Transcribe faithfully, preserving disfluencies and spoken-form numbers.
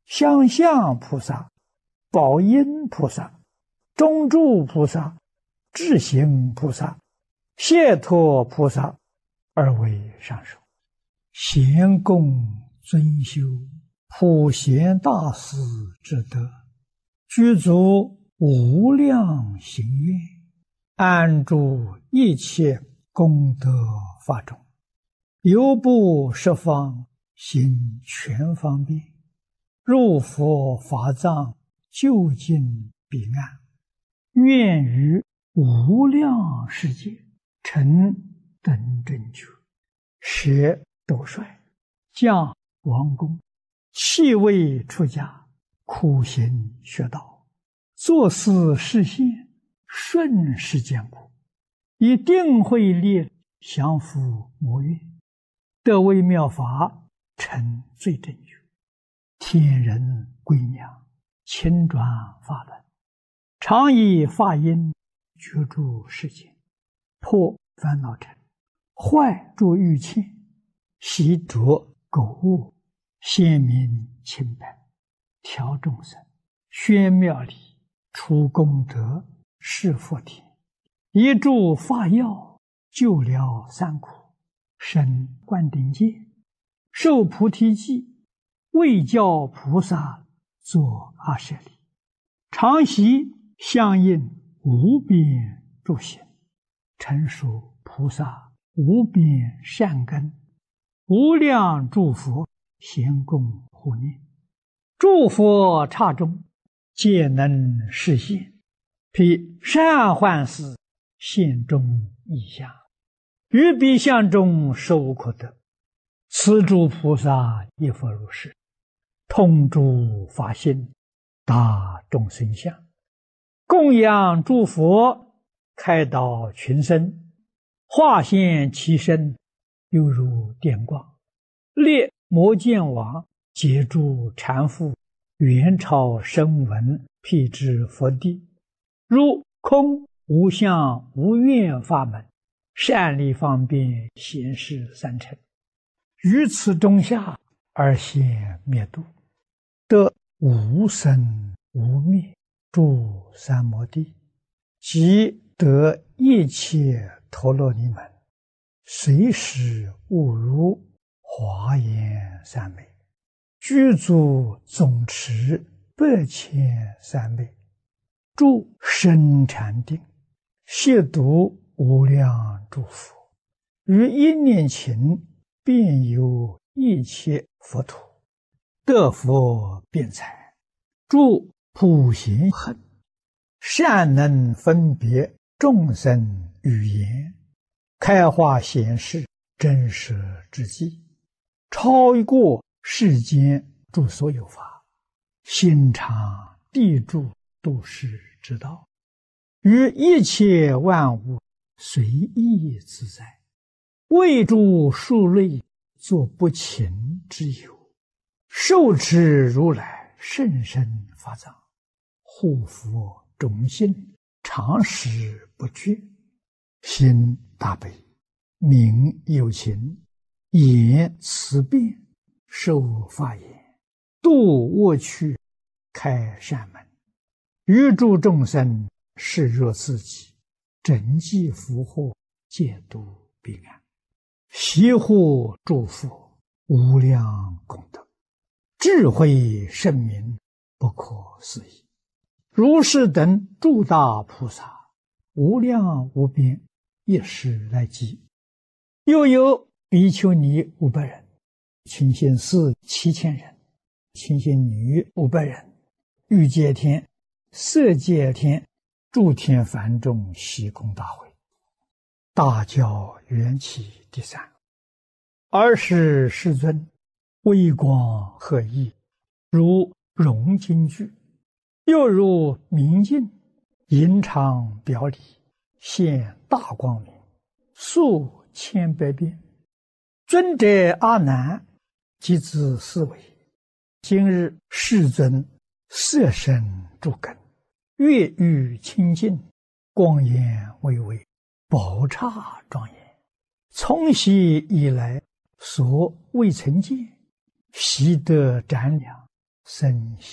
相向菩萨、宝音菩萨、中住菩萨、智行菩萨、解脱菩萨而为上首。贤供尊修普贤大士之德，具足无量行愿，安住一切功德法中，犹不十方行全方便，入佛法藏，究竟彼岸，愿于无量世界成等正觉，舍斗率，降王宫，弃位出家，苦行学道，作思实现，顺世间苦，以定慧力降伏魔怨，得微妙法，成最正觉，天人归娘，亲转法轮，常以法音觉诸世间，破烦恼尘，坏诸欲愆，习着垢恶，显明清白，调众生，宣妙理，除功德，示佛田，一助法药，救了三苦，生灌顶戒，受菩提记，为教菩萨作阿舍利，常习相应无边诸行，成熟菩萨无边善根，无量诸佛咸供护念，诸佛刹中皆能实现，披善幻思，现中异相，于彼相中实无可得。此诸菩萨亦复如是，通诸法性，达众生相，供养诸佛，开导群生，化现其身，犹如电光，列摩见王，解诸缠缚，元超声闻，辟支佛地，如空无相无愿法门，善利方便显示三乘，于此中下而现灭度，得无生无灭诸三摩地，即得一切陀罗尼门，随时悟如华严三昧，具足总持百千三昧，住深禅定，亵渎无量诸佛，于一念頃遍游一切佛土，得佛辩才，住普贤行，善能分别众生语言，开化显示真实之际，超过世间诸所有法，心常地住度世之道，于一切万物随意自在，为诸数类作不勤之友，受持如来甚深法藏，护佛种心，常时不绝，心大悲，名有情，言慈辩，受法言，度恶趣，开善门，于诸众生视若自己，整济福祸，戒度彼岸，习护诸佛，无量功德，智慧圣明，不可思议。如是等诸大菩萨，无量无边，一时来集。又有比丘尼五百人，清心寺七千人，清心女五百人，欲界天、色界天、诸天梵众悉空大会，大教缘起第三。尔时世尊微光赫熠，如融金具，又如明镜，银常表里，现大光明，数千百变。尊者阿难即自思维，今日世尊色身诸根，月欲清净，光颜巍巍，宝刹庄严，从昔以来所未曾见，习得瞻仰， 身心